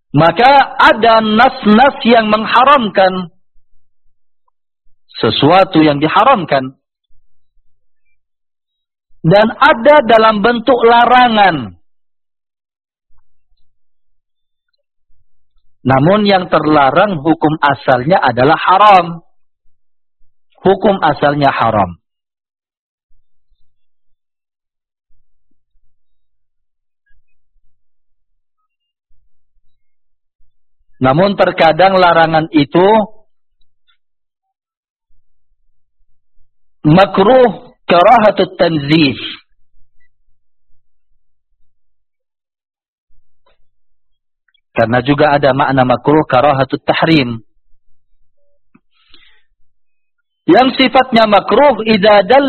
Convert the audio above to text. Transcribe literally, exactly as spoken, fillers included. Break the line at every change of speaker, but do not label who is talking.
Maka ada nas-nas yang mengharamkan sesuatu yang diharamkan. Dan ada dalam bentuk larangan. Namun yang terlarang hukum asalnya adalah haram. Hukum asalnya haram. Namun terkadang larangan itu makruh karahatut tanzih. Karena juga ada makna makruh karahatut tahrim. Yang sifatnya makruh idza